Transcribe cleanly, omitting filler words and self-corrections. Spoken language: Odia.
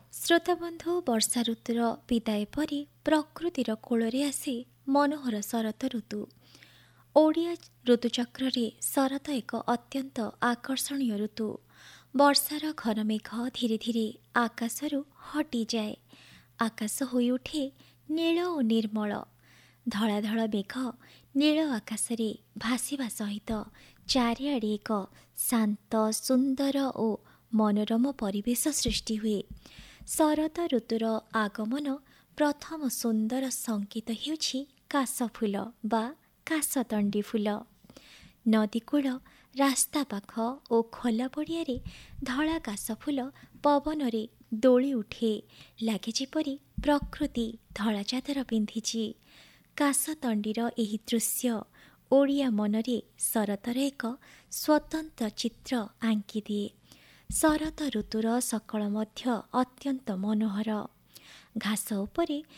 ଶ୍ରୋତାବନ୍ଧୁ ବର୍ଷା ଋତୁର ବିଦାୟ ପରି ପ୍ରକୃତିର କୋଳରେ ଆସେ ମନୋହର ଶରତ ଋତୁ। ଓଡ଼ିଆ ଋତୁଚକ୍ରରେ ଶରତ ଏକ ଅତ୍ୟନ୍ତ ଆକର୍ଷଣୀୟ ଋତୁ। ବର୍ଷାର ଘନ ମେଘ ଧୀରେ ଧୀରେ ଆକାଶରୁ ହଟିଯାଏ। ଆକାଶ ହୋଇଉଠେ ନୀଳ ଓ ନିର୍ମଳ। ଧଳା ଧଳା ମେଘ ନୀଳ ଆକାଶରେ ଭାସିବା ସହିତ ଚାରିଆଡ଼େ ଏକ ଶାନ୍ତ ସୁନ୍ଦର ଓ ମନୋରମ ପରିବେଶ ସୃଷ୍ଟି ହୁଏ। ଶରତ ଋତୁର ଆଗମନ ପ୍ରଥମ ସୁନ୍ଦର ସଙ୍କେତ ହେଉଛି କାଶଫୁଲ ବା କାଶତଣ୍ଡି ଫୁଲ। ନଦୀକୂଳ, ରାସ୍ତା ପାଖ ଓ ଖୋଲା ପଡ଼ିଆରେ ଧଳା କାଶଫୁଲ ପବନରେ ଦୋଳି ଉଠେ। ଲାଗେ ଯେପରି ପ୍ରକୃତି ଧଳା ଚାଦର ପିନ୍ଧିଛି। କାଶତଣ୍ଡିର ଏହି ଦୃଶ୍ୟ ଓଡ଼ିଆ ମନରେ ଶରତର ଏକ ସ୍ୱତନ୍ତ୍ର ଚିତ୍ର ଆଙ୍କିଦିଏ। ଶରତ ଋତୁର ସକାଳ ମଧ୍ୟ ଅତ୍ୟନ୍ତ ମନୋହର। ଘାସ ଉପରେ